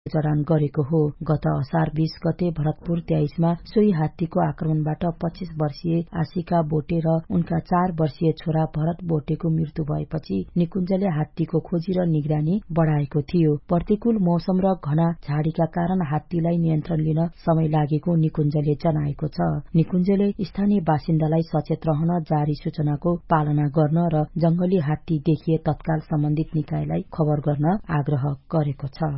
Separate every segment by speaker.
Speaker 1: जडान गरेको हो। गत असार 20 गते भरतपुर 23 मा सोही हात्तीको आक्रमणबाट 25 वर्षीय आशिका बोटे र उनका 4 वर्षीय छोरा भरत बोटेको मृत्यु भएपछि निकुञ्जले हात्तीको खोजी र निगरानी बढ़ाएको थियो। प्रतिकूल मौसम र घना झाडीका कारण हात्तीलाई नियन्त्रण लिन समय लागेको निकुञ्जले जनाएको छ। निकुञ्जले स्थानीय बासिन्दालाई सचेत रहन, जारी सूचनाको पालना गर्न र जंगली हात्ती देखिए तत्काल सम्बन्धित निकायलाई खबर गर्न आग्रह गरेको छ।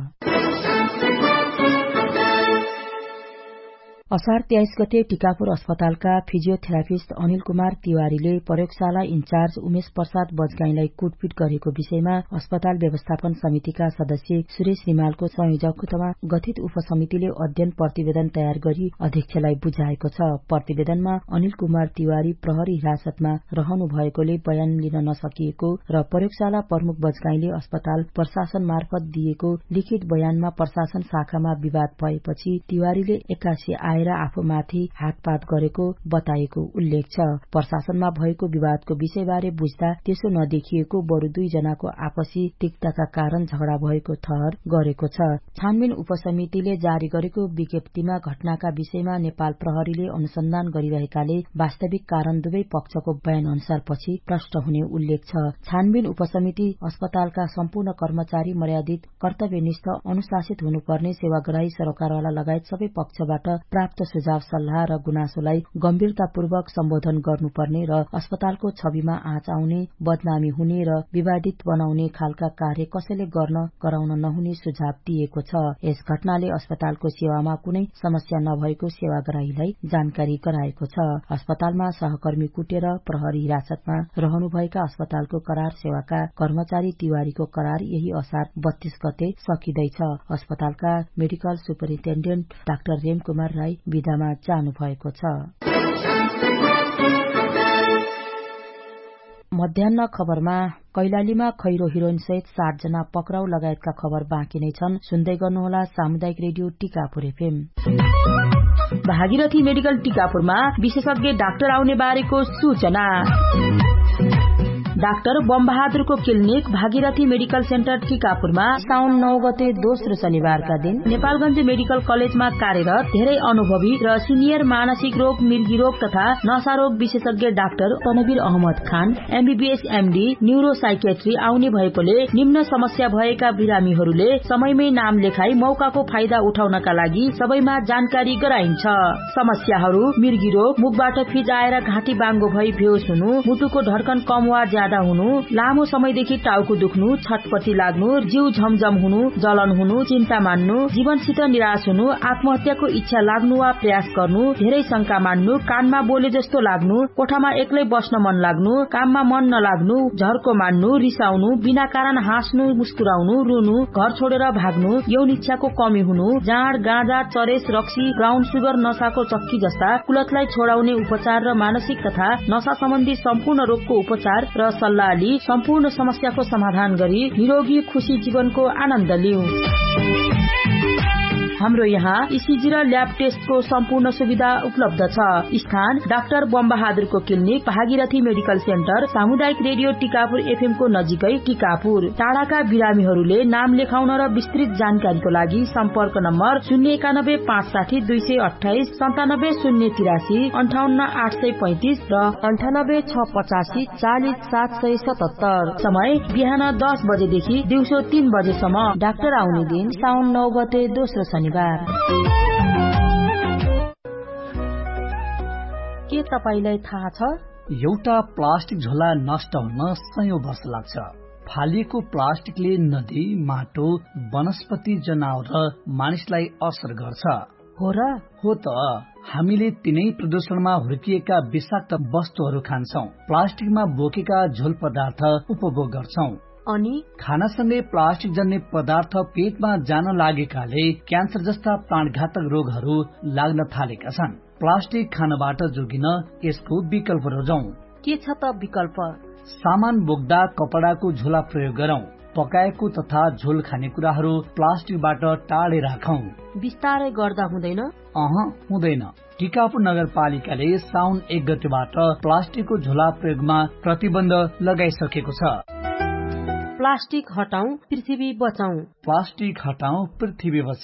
Speaker 1: असार 23 गते टीकापुर अस्पतालका फिजियोथेरापिस्ट अनिल कुमार तिवारीले प्रयोगशाला इन्चार्ज उमेश प्रसाद बजगाईलाई कुटपिट गरेको विषयमा अस्पताल व्यवस्थापन समितिका सदस्य सुरेश रिमालको संयोजकत्वमा गठित उपसमितिले अध्ययन प्रतिवेदन तयार गरी अध्यक्षलाई बुझाएको छ। प्रतिवेदनमा अनिल कुमार तिवारी प्रहरी हिरासतमा रहनु भएकोले बयान लिन नसकिएको र प्रयोगशाला प्रमुख बजगाईले अस्पताल प्रशासन मार्फत दिएको लिखित बयानमा प्रशासन शाखामा विवाद भएपछि तिवारीले 81 आएर आफूमाथि हातपात गरेको बताएको उल्लेख छ। प्रशासनमा भएको विवादको विषयबारे बुझ्दा त्यसो नदेखिएको, बरु 2 जनाको आपसी तिक्तका कारण झगडा भएको ठहर गरेको छ। छानबिन उपसमितिले जारी गरेको विज्ञप्तिमा घटनाका विषयमा नेपाल प्रहरीले अनुसन्धान गरिरहेकाले वास्तविक कारण दुवै पक्षको बयान अनुसार पछि प्रष्ट हुने उल्लेख छ। छानबिन उपसमिति अस्पतालका सम्पूर्ण कर्मचारी मर्यादित कर्तव्यनिष्ठ अनुशासित हुनुपर्ने, सेवाग्राही सरोकारवाला लगायत सबै पक्षबाट प्राप्त सुझाव सल्लाह र गुनासोलाई गम्भीरतापूर्वक सम्बोधन गर्नुपर्ने र अस्पतालको छविमा आँच आउने, बदनामी हुने र विवादित बनाउने खालका कार्य कसैले गर्न गराउन नहुने सुझाव दिएको छ। यस घटनाले अस्पतालको सेवामा कुनै समस्या नभएको सेवाग्राहीलाई जानकारी गराएको छ। अस्पतालमा सहकर्मी कुटेर प्रहरी हिरासतमा रहनुभएका अस्पतालको करार सेवाका कर्मचारी तिवारीको करार यही असार 32 गते सकिँदैछ। अस्पतालका medical superintendent doctor RAM Kumar Rai विधामा जानु भएको छ। मध्याह्न खबरमा कैलालीमा खैरो हिरोइन सहित 7 जना पक्राउ लगायतका खबर बाँकी नै छन्। सुन्दै गर्नुहोला सामुदायिक radio Tikapur FM. Bhagirathi medical टीकापुरमा विशेषज्ञ डाक्टर आउने बारेको सूचना। Doctor बमबहादुरको clinic Bhagirathi medical centre टीकापुरमा साउन 9 गते दोस्रो शनिबारका दिन नेपालगञ्ज मेडिकल कलेजमा कार्यरत धेरै अनुभवी र सिनियर मानसिक रोग, मृगी रोग तथा नशा रोग विशेषज्ञ डाक्टर तनवीर अहमद खान एमबीबीएस एमडी न्यूरोसाइकेट्री आउने भएकोले निम्न समस्या भएका बिरामीहरूले समयमै नाम लेखाई मौकाको फाइदा उठाउनका लागि सबैमा जानकारी गराइन्छ। समस्याहरू: मृगी रोग, मुखबाट फिज आएर घाँटी बाङ्गो भई बेहोस हुनु, मुटुको धड्कन कम वा ज्यादा हुनु, लामो समयदेखि टाउको दुख्नु, छटपटी लाग्नु, जिउ झमझम हुनु, जलन हुनु, चिन्ता मान्नु, जीवनसित निराश हुनु, आत्महत्याको इच्छा लाग्नु वा प्रयास गर्नु, धेरै शंका मान्नु, कानमा बोले जस्तो लाग्नु, कोठामा एक्लै बस्न मन लाग्नु, काममा मन नलाग्नु, झर्को मान्नु, रिसाउनु, बिना कारण हाँस्नु, मुस्कुराउनु, रुनु, घर छोडेर भाग्नु, यौन इच्छाको कमी हुनु, जाँड, गाँजा, चरेस, रक्सी, ब्राउन सुगर, नशाको चक्की जस्ता कुलतलाई छोडाउने उपचार र मानसिक तथा नशा सम्बन्धी सम्पूर्ण रोगको उपचार र सल्लाह लिई सम्पूर्ण समस्याको समाधान गरी निरोगी खुशी जीवनको आनन्द लिऊ। हाम्रो यहाँ ईसीजी र ल्याब टेस्टको सम्पूर्ण सुविधा उपलब्ध छ। स्थान: doctor बमबहादुरको clinic Bhagirathi medical centre, सामुदायिक रेडियो टीकापुर एफएम को नजिकै टीकापुर। टाढाका बिरामीहरूले नाम लेखाउन र विस्तृत जानकारीको लागि सम्पर्क नम्बर 091 560 228 97 083 58 835 र 98 685 40 777। समय: बिहान 10 बजेदेखि दिउँसो 3 बजेसम्म। डाक्टर आउने दिन साउन 9 गते दोस्रो शनिबार। के तपाईलाई थाहा छ?
Speaker 2: एउटा प्लास्टिक झोला नष्ट हुन सयौं वर्ष लाग्छ। फालिएको प्लास्टिकले नदी, माटो, वनस्पति, जनावर र मानिसलाई असर गर्छ।
Speaker 1: हो र?
Speaker 2: हो त। हामीले तिनै प्रदूषणमा हुर्किएका विषाक्त वस्तुहरू खान्छौं, प्लास्टिकमा बोकेका झोल पदार्थ उपभोग गर्छौं।
Speaker 1: अनि
Speaker 2: खानासँगै प्लास्टिक जन्य पदार्थ पेटमा जान लागेकाले क्यान्सर जस्ता प्राणघातक रोगहरू लाग्न थालेका छन्। प्लास्टिक खानबाट जोगिन यसको विकल्प रोजौं।
Speaker 1: के छ त विकल्प?
Speaker 2: सामान बोक्दा कपडाको झोला प्रयोग गरौं। पकाएको तथा झोल खानेकुराहरू प्लास्टिकबाट टाढै राखौं।
Speaker 1: बिस्तारै गर्दा हुँदैन?
Speaker 2: हुँदैन। टीकापुर नगरपालिकाले साउन 1 गतेबाट प्लास्टिकको झोला प्रयोगमा प्रतिबन्ध लगाइसकेको छ।
Speaker 1: प्लास्टिक हटाऊ, पृथ्वी बचाऊ।
Speaker 2: प्लास्टिक हटाऊ, पृथ्वी बचाऊ।